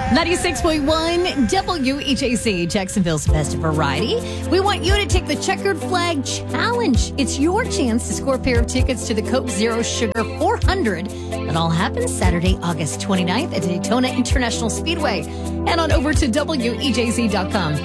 96.1 WEJC, Jacksonville's best variety. We want you to take the Checkered Flag Challenge. It's your chance to score a pair of tickets to the Coke Zero Sugar 400. It all happens Saturday, August 29th at Daytona International Speedway. And on over to WEJC.com.